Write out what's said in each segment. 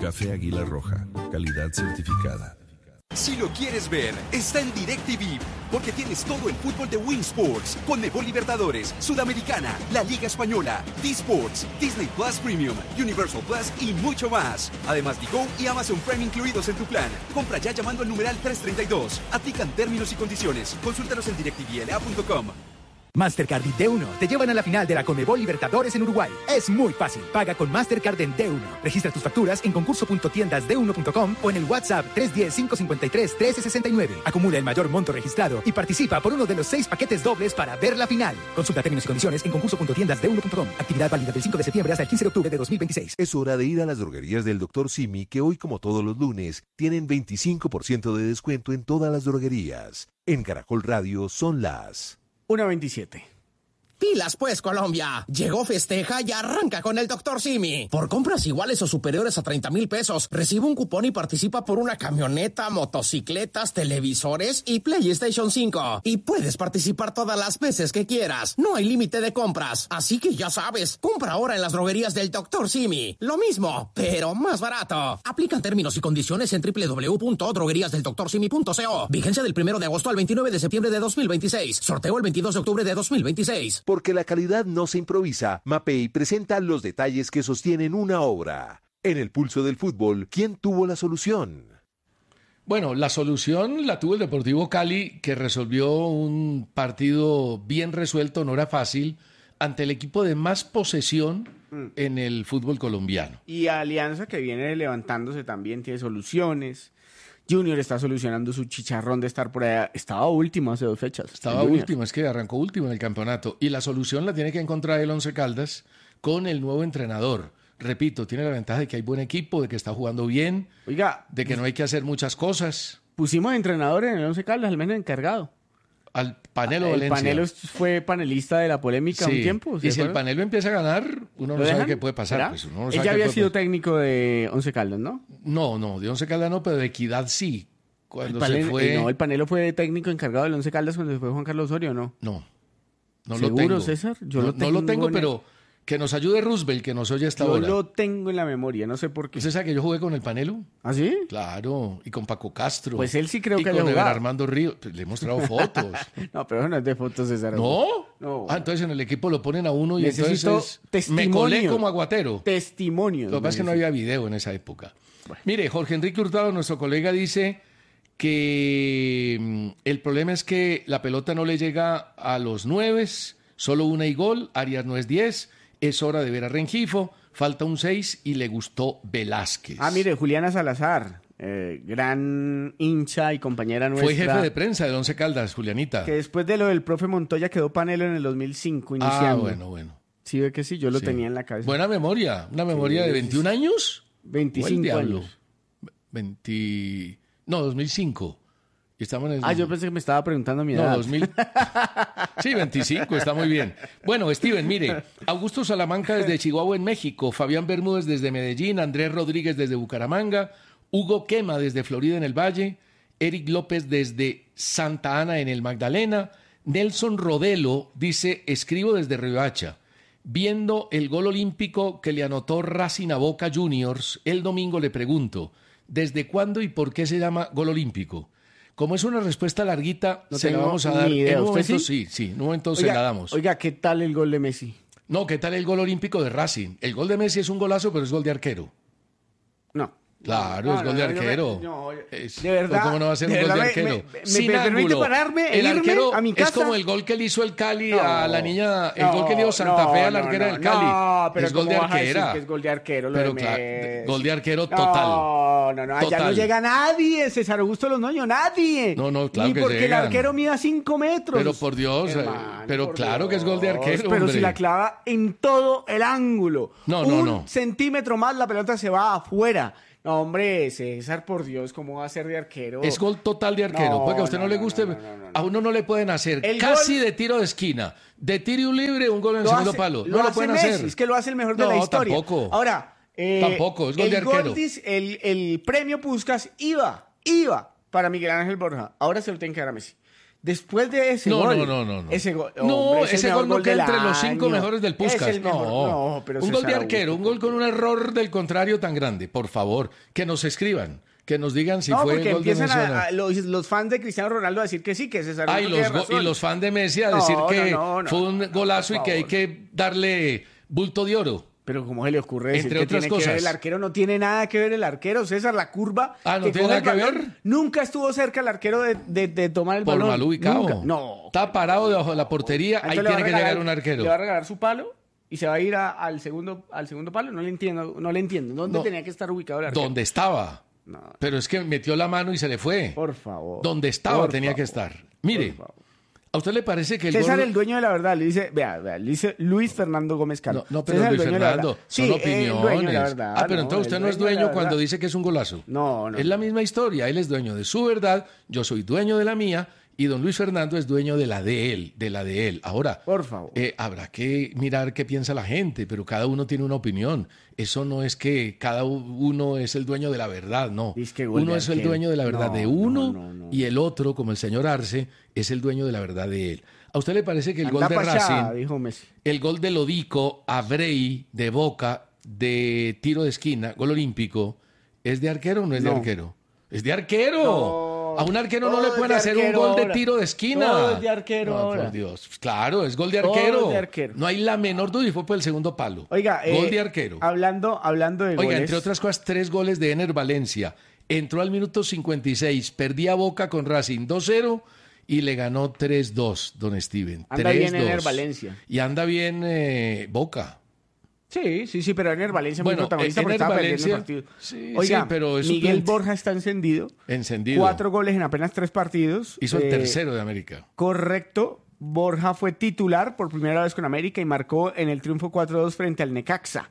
Café Águila Roja, calidad certificada. Si lo quieres ver, está en DirecTV, porque tienes todo el fútbol de Win Sports, Conmebol Libertadores, Sudamericana, la Liga Española, D-Sports, Disney Plus Premium, Universal Plus y mucho más. Además, Digo y Amazon Prime incluidos en tu plan. Compra ya llamando al numeral 332. Aplican términos y condiciones. Consúltalos en directvla.com. Mastercard y D1 te llevan a la final de la Conmebol Libertadores en Uruguay. Es muy fácil. Paga con Mastercard en D1. Registra tus facturas en concurso.tiendasd1.com o en el WhatsApp 310-553-1369. Acumula el mayor monto registrado y participa por uno de los 6 paquetes dobles para ver la final. Consulta términos y condiciones en concurso.tiendasd1.com. Actividad válida del 5 de septiembre hasta el 15 de octubre de 2026. Es hora de ir a las droguerías del Dr. Simi, que hoy, como todos los lunes, tienen 25% de descuento en todas las droguerías. En Caracol Radio son las 1:27. Pilas pues, Colombia. Llegó Festeja y arranca con el Dr. Simi. Por compras iguales o superiores a 30,000 pesos, recibe un cupón y participa por una camioneta, motocicletas, televisores y PlayStation 5. Y puedes participar todas las veces que quieras. No hay límite de compras. Así que ya sabes, compra ahora en las droguerías del Dr. Simi. Lo mismo, pero más barato. Aplican términos y condiciones en www.drogueriasdeldoctorsimi.co. Vigencia del 1 de agosto al 29 de septiembre de 2026. Sorteo el 22 de octubre de 2026. Porque la calidad no se improvisa, Mapei presenta los detalles que sostienen una obra. En el pulso del fútbol, ¿quién tuvo la solución? Bueno, la solución la tuvo el Deportivo Cali, que resolvió un partido bien resuelto, no era fácil, ante el equipo de más posesión en el fútbol colombiano. Y Alianza, que viene levantándose también, tiene soluciones. Junior está solucionando su chicharrón de estar por allá. Estaba último hace 2 fechas. Estaba último, es que arrancó último en el campeonato. Y la solución la tiene que encontrar el Once Caldas con el nuevo entrenador. Repito, tiene la ventaja de que hay buen equipo, de que está jugando bien, Oiga, de que no hay que hacer muchas cosas. pusimos entrenador en el Once Caldas, al menos encargado. Al Panelo El Valencia. Panelo fue panelista de la polémica un tiempo. Y si el Panelo empieza a ganar, uno no sabe qué puede pasar. Pues uno no sabe Él ya había sido técnico de Once Caldas, ¿no? No, de Once Caldas no, pero de Equidad sí. Cuando se fue... el Panelo fue técnico encargado del Once Caldas cuando se fue Juan Carlos Osorio, ¿no? No lo ¿Seguro, tengo. César? No lo tengo, pero que nos ayude Roosevelt, que nos oye hasta ahora. Yo lo tengo en la memoria, no sé por qué. ¿Usted sabe que yo jugué con el Panelo? ¿Ah, sí? Claro, y con Paco Castro. Pues él sí creo y que con haya Eber jugado. Armando Ríos. Pues le he mostrado fotos. No, pero eso no es de fotos, César. ¿No? No. Ah, entonces en el equipo lo ponen a uno y Necesito entonces me testimonio. colé como aguatero. Testimonios. Lo que pasa es que no había video en esa época. Bueno. Mire, Jorge Enrique Hurtado, nuestro colega, dice que el problema es que la pelota no le llega a los 9, solo 1 y gol, Arias no es 10, es hora de ver a Rengifo, falta un 6 y le gustó Velázquez. Ah, mire, Juliana Salazar, gran hincha y compañera nuestra. Fue jefe de prensa de Once Caldas, Julianita. Que después de lo del profe Montoya quedó Panelo en el 2005 iniciando. Ah, bueno. Sí, ve que sí, yo lo tenía en la cabeza. Buena memoria, una memoria de 21 años. 25 años. 2005. Y estamos en el... yo pensé que me estaba preguntando mi edad. No, 2000. Sí, 25, está muy bien. Bueno, Steven, mire, Augusto Salamanca desde Chihuahua en México, Fabián Bermúdez desde Medellín, Andrés Rodríguez desde Bucaramanga, Hugo Quema desde Florida en el Valle, Eric López desde Santa Ana en el Magdalena, Nelson Rodelo dice, escribo desde Riohacha, viendo el gol olímpico que le anotó Racing a Boca Juniors, el domingo le pregunto, ¿desde cuándo y por qué se llama gol olímpico? Como es una respuesta larguita, No se la tengo vamos a ni dar. idea. En un ¿Usted momento sí? sí, en un momento se la damos. Oiga, ¿qué tal el gol de Messi? No, ¿qué tal el gol olímpico de Racing? El gol de Messi es un golazo, pero es gol de arquero. No. Claro, es gol de arquero. De verdad. ¿Cómo no va a ser un gol de arquero? ¿Me permite pararme e el irme arquero a mi casa? es como el gol que le hizo el Cali a la niña, el gol que le dio Santa Fe a la arquera del Cali. No, pero es gol de ¿cómo vas a decir arquera. que es gol de arquero lo Pero de claro, Messi? gol de arquero total. No, allá no llega nadie, César Augusto Londoño, nadie. No, claro Ni que porque llegan. el arquero mida 5 metros. Pero por Dios, Hermano, pero por claro Dios. que es gol de arquero, Pero hombre. si la clava en todo el ángulo. No. Un centímetro más, la pelota se va afuera. No, hombre, César, por Dios, ¿cómo va a ser de arquero? Es gol total de arquero. No, Porque a usted no le guste, a uno no le pueden hacer El casi gol- de tiro de esquina, de tiro y un libre, un gol en el segundo palo. No lo hace pueden Messi, hacer. Es que lo hace el mejor de No, la historia. tampoco. Ahora, Tampoco, es gol de arquero. El premio Puskás iba para Miguel Ángel Borja. Ahora se lo tienen que dar a Messi. Después de ese gol. No. Ese gol, ese gol no queda entre los 5 mejores del Puskás. Es el mejor. No, pero un gol de arquero, un gol con un error del contrario tan grande. Por favor, que nos escriban, que nos digan si fue porque gol de empiezan Messi. los fans de Cristiano Ronaldo a decir que sí, que César y los fans de Messi a decir que fue un golazo y que hay que darle bulto de oro. Pero ¿cómo se le ocurre decir entre que otras tiene cosas? Que ver el arquero? No tiene nada que ver el arquero, César, la curva. ¿No tiene nada que ver? Nunca estuvo cerca el arquero de tomar el balón. Por mal ubicado. Nunca. No. Está parado debajo de la portería, ahí tiene que llegar un arquero. Le va a regalar su palo y se va a ir al segundo palo. No le entiendo. ¿Dónde tenía que estar ubicado el arquero? ¿Dónde estaba? No. Pero es que metió la mano y se le fue. Por favor. ¿Dónde estaba tenía que estar? Mire, ¿a usted le parece que el César, gol... el dueño de la verdad, le dice, le dice Luis Fernando Gómez Cano. No, pero César, Luis Fernando, son opiniones. El dueño de la verdad, pero entonces usted no es dueño cuando dice que es un golazo. No. Es la misma historia, él es dueño de su verdad, yo soy dueño de la mía, y don Luis Fernando es dueño de la de él. Ahora, por favor. Habrá que mirar qué piensa la gente, pero cada uno tiene una opinión. Eso no es que cada uno es el dueño de la verdad, no. Uno es el dueño de la verdad de uno y el otro, como el señor Arce, es el dueño de la verdad de él. ¿A usted le parece que el gol de Racing, dijo Messi, el gol de Lodico a Brey de Boca de tiro de esquina, gol olímpico, es de arquero o no es de arquero? Es de arquero. No. A un arquero no le pueden hacer un gol de tiro de esquina. Todo es de arquero ahora. Por Dios. Claro, es gol de arquero. Todo es de arquero. No hay la menor duda y fue por el segundo palo. Oiga, gol de arquero. Hablando de goles. Entre otras cosas, 3 goles de Ener Valencia. Entró al minuto 56, perdía Boca con Racing 2-0 y le ganó 3-2, don Steven. Anda 3-2. bien Ener Valencia. Y anda bien Boca. Sí, pero Ener Valencia muy protagonista porque estaba perdiendo el partido. Oiga, pero Miguel Borja está encendido. 4 goles en apenas 3 partidos. Hizo el tercero de América. Correcto. Borja fue titular por primera vez con América y marcó en el triunfo 4-2 frente al Necaxa.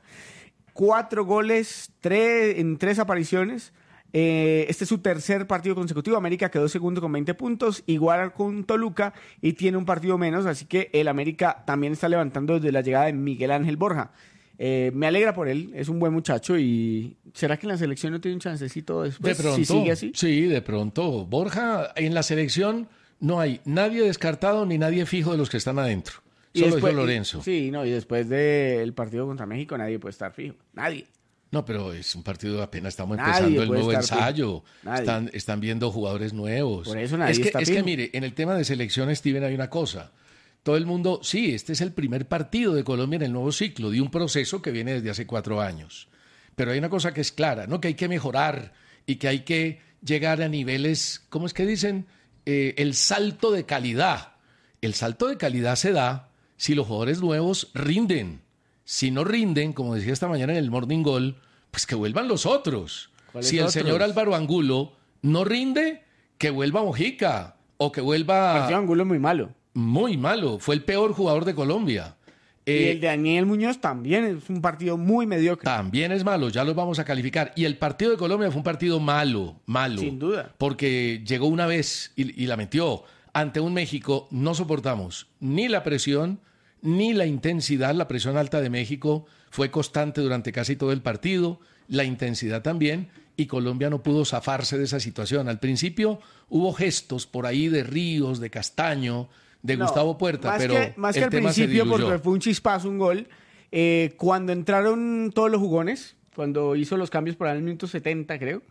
4 goles en 3 apariciones. Este es su tercer partido consecutivo. América quedó segundo con 20 puntos, igual con Toluca y tiene un partido menos, así que el América también está levantando desde la llegada de Miguel Ángel Borja. Me alegra por él, es un buen muchacho y ¿será que en la selección no tiene un chancecito después? De pronto, si sigue así. Sí, de pronto. Borja, en la selección no hay nadie descartado ni nadie fijo de los que están adentro. Solo dijo Lorenzo. Y después del partido contra México nadie puede estar fijo, nadie. No, pero es un partido, apenas estamos empezando el nuevo ensayo. Están viendo jugadores nuevos. Por eso nadie está fijo. Es que mire, en el tema de selección, Steven, hay una cosa. Todo el mundo, sí, este es el primer partido de Colombia en el nuevo ciclo, de un proceso que viene desde hace 4 años. Pero hay una cosa que es clara, ¿no? Que hay que mejorar y que hay que llegar a niveles, ¿cómo es que dicen? El salto de calidad. El salto de calidad se da si los jugadores nuevos rinden. Si no rinden, como decía esta mañana en el Morning Goal, pues que vuelvan los otros. Si el señor Álvaro Angulo no rinde, que vuelva Mojica o que vuelva... Álvaro Angulo es muy malo. Muy malo, fue el peor jugador de Colombia. Y el de Daniel Muñoz también es un partido muy mediocre. También es malo, ya los vamos a calificar. Y el partido de Colombia fue un partido malo. Sin duda. Porque llegó una vez y la metió. Ante un México no soportamos ni la presión, ni la intensidad. La presión alta de México fue constante durante casi todo el partido. La intensidad también. Y Colombia no pudo zafarse de esa situación. Al principio hubo gestos por ahí de Ríos, de Castaño, de Gustavo Puerta, pero más que al principio, porque fue un chispazo, un gol. Cuando entraron todos los jugones, cuando hizo los cambios por ahí en el minuto 70, creo.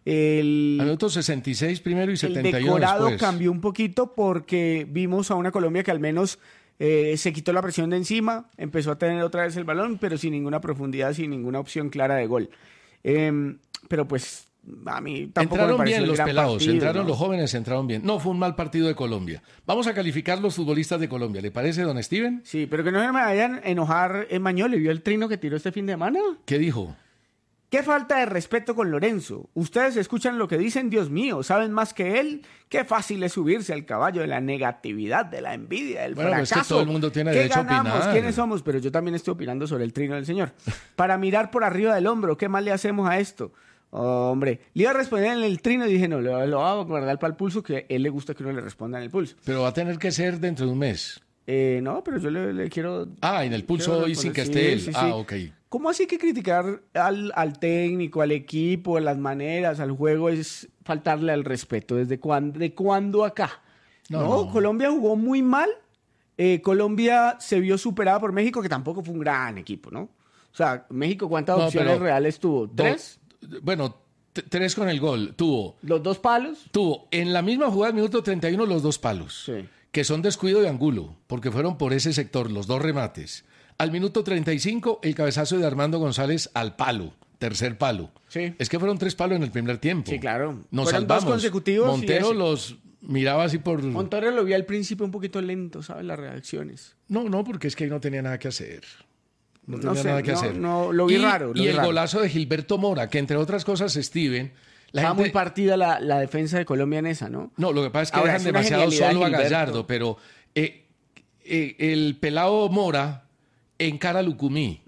Al minuto 66 primero y 71 el decorado después. Cambió un poquito porque vimos a una Colombia que al menos se quitó la presión de encima, empezó a tener otra vez el balón, pero sin ninguna profundidad, sin ninguna opción clara de gol. Pero pues a mí tampoco entraron me pareció bien los pelados, partido, entraron ¿no? los jóvenes, entraron bien. No, fue un mal partido de Colombia. Vamos a calificar los futbolistas de Colombia. ¿Le parece, don Steven? Sí, pero que no se me vayan a enojar Mañol. ¿Le vio el trino que tiró este fin de semana? ¿Qué dijo? Qué falta de respeto con Lorenzo. Ustedes escuchan lo que dicen, Dios mío, saben más que él. Qué fácil es subirse al caballo de la negatividad, de la envidia, del fracaso. Pues es que todo el mundo tiene derecho a opinar. ¿Quiénes somos? Pero yo también estoy opinando sobre el trino del señor. Para mirar por arriba del hombro, ¿qué más le hacemos a esto? Hombre, le iba a responder en el trino y dije, no, lo voy a guardar para el pulso, que a él le gusta que uno le responda en el pulso. Pero va a tener que ser dentro de un mes. No, pero yo le quiero... en el pulso hoy sin que esté él. Sí. Ok. ¿Cómo así que criticar al técnico, al equipo, a las maneras, al juego es faltarle al respeto? ¿De cuándo acá? No, Colombia jugó muy mal. Colombia se vio superada por México, que tampoco fue un gran equipo, ¿no? O sea, México, ¿cuántas opciones reales tuvo? ¿3? Bueno, 3 con el gol. Tuvo. ¿Los 2 palos? Tuvo en la misma jugada, minuto 31, los 2 palos. Sí. Que son descuido de Angulo, porque fueron por ese sector, los 2 remates. Al minuto 35, el cabezazo de Armando González al palo, tercer palo. Sí. Es que fueron 3 palos en el primer tiempo. Sí, claro. Nos fueron salvamos. 2 consecutivos. Montero los miraba así por... Montero lo vi al principio un poquito lento, ¿sabes? Las reacciones. No, porque es que ahí no tenía nada que hacer. No tenía sé, nada que hacer. No, lo vi raro. Y el golazo de Gilberto Mora, que entre otras cosas, Steven... Estaba muy partida la defensa de Colombia en esa, ¿no? No, lo que pasa es que Ahora, dejan es una demasiado genialidad solo a Gilberto. Gallardo, pero el pelado Mora encara a Lucumí.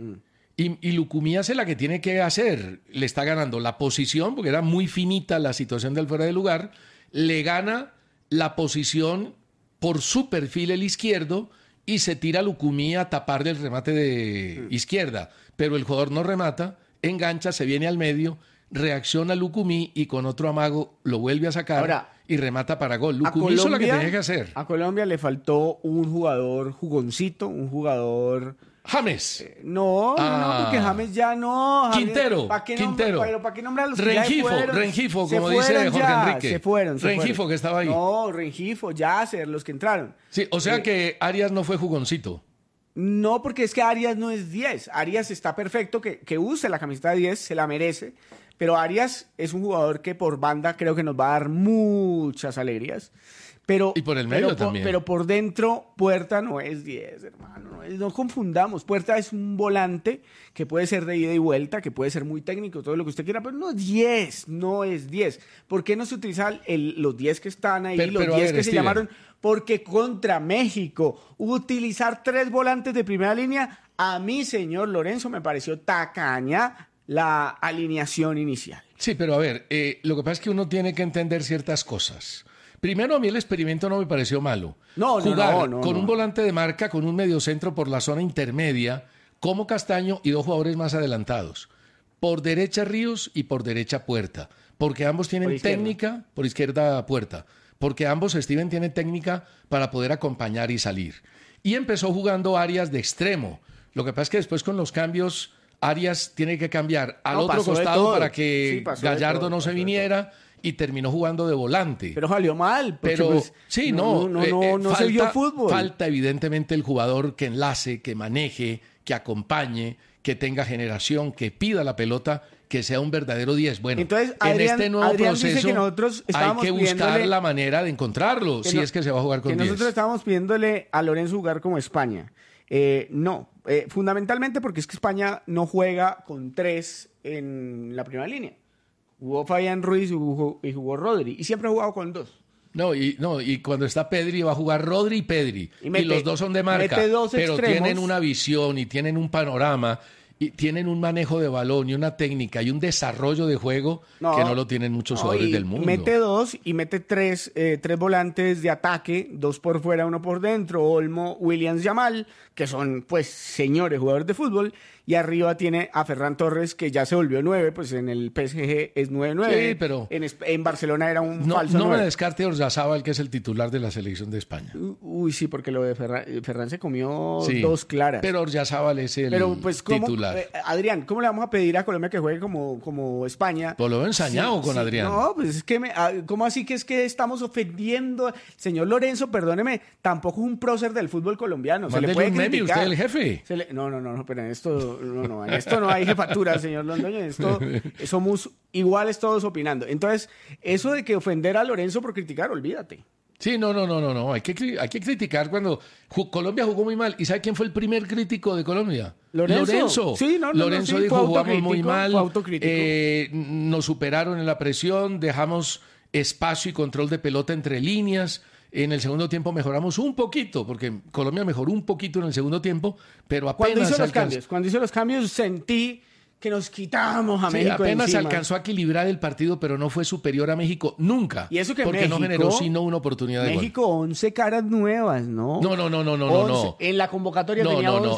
Y Lucumí hace la que tiene que hacer. Le está ganando la posición, porque era muy finita la situación del fuera de lugar. Le gana la posición por su perfil el izquierdo y se tira a Lucumí a tapar del remate de izquierda. Pero el jugador no remata, engancha, se viene al medio, reacciona Lucumí y con otro amago lo vuelve a sacar. Ahora, y remata para gol. Lucumí hizo la que tenía que hacer. A Colombia le faltó un jugador jugoncito, un jugador... James. No, porque James ya no. James, Quintero. ¿Para qué nombrar los Rengifo, como dice Jorge Enrique. Se fueron. Rengifo, que estaba ahí. No, Rengifo, Yasser, los que entraron. Sí, o sea que Arias no fue jugoncito. No, porque es que Arias no es 10. Arias está perfecto, que use la camiseta de 10, se la merece. Pero Arias es un jugador que por banda creo que nos va a dar muchas alegrías. Pero, y por el medio también. Pero por dentro, Puerta no es 10, hermano. No confundamos. Puerta es un volante que puede ser de ida y vuelta, que puede ser muy técnico, todo lo que usted quiera, pero no es 10, no es 10. ¿Por qué no se utilizan los 10 que están ahí, los 10 que se llamaron? Porque contra México, utilizar 3 volantes de primera línea, a mí, señor Lorenzo, me pareció tacaña la alineación inicial. Sí, pero a ver, lo que pasa es que uno tiene que entender ciertas cosas. Primero, a mí el experimento no me pareció malo. Jugar con un volante de marca, con un mediocentro por la zona intermedia, como Castaño y 2 jugadores más adelantados. Por derecha Ríos y por derecha Puerta. Porque ambos tienen técnica, por izquierda Puerta. Porque ambos, Steven, tienen técnica para poder acompañar y salir. Y empezó jugando Arias de extremo. Lo que pasa es que después con los cambios, Arias tiene que cambiar al otro costado para que Gallardo no se viniera. Y terminó jugando de volante. Pero salió mal. Pero pues, sí, no se vio fútbol. Falta evidentemente el jugador que enlace, que maneje, que acompañe, que tenga generación, que pida la pelota, que sea un verdadero 10. Bueno, entonces, en este nuevo proceso dice que nosotros hay que buscar la manera de encontrarlo, si es que se va a jugar con 10. Nosotros estábamos pidiéndole a Lorenzo jugar como España. Fundamentalmente porque es que España no juega con 3 en la primera línea. Jugó Fabián Ruiz y jugó Rodri. Y siempre ha jugado con 2. Y cuando está Pedri va a jugar Rodri y Pedri. Y los dos son de marca. Pero extremos. Tienen una visión y tienen un panorama y tienen un manejo de balón y una técnica y un desarrollo de juego que no lo tienen muchos jugadores del mundo. Mete 2 y mete 3 volantes de ataque, 2 por fuera, 1 por dentro. Olmo, Williams, Yamal, que son pues señores jugadores de fútbol. Y arriba tiene a Ferran Torres, que ya se volvió 9, pues en el PSG es 9-9. Sí, pero... En Barcelona era un falso 9. No me descarte Oryazábal, que es el titular de la selección de España. Uy, sí, porque lo de Ferran se comió 2 claras. Pero Oryazábal es el titular. Adrián, ¿cómo le vamos a pedir a Colombia que juegue como España? Pues lo veo ensañado con Adrián. No, pues es que, ¿cómo así que es que estamos ofendiendo? Señor Lorenzo, perdóneme, tampoco es un prócer del fútbol colombiano. Se le puede un meme, usted el jefe. No, pero en esto... No, en esto no hay jefatura, señor Londoño. En esto somos iguales todos opinando. Entonces, eso de que ofender a Lorenzo por criticar, olvídate. Sí, no. Hay que criticar cuando Colombia jugó muy mal. ¿Y sabe quién fue el primer crítico de Colombia? Lorenzo. Sí, Lorenzo dijo, jugamos muy mal. Fue autocrítico. Nos superaron en la presión, dejamos espacio y control de pelota entre líneas. En el segundo tiempo mejoramos un poquito, porque Colombia mejoró un poquito en el segundo tiempo, pero apenas... Cuando hizo los cambios sentí que nos quitamos a México apenas encima. Alcanzó a equilibrar el partido, pero no fue superior a México nunca. Y eso que porque México, no generó sino una oportunidad de México, 11 caras nuevas, ¿no? No. En la convocatoria tenía 11